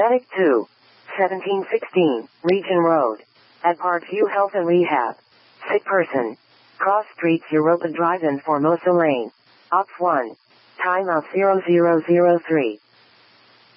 Attic 2. 1716, Region Road. At Parkview Health and Rehab. Sick person. Cross Streets Europa Drive in Formosa Lane. Op 1. Time of 0003.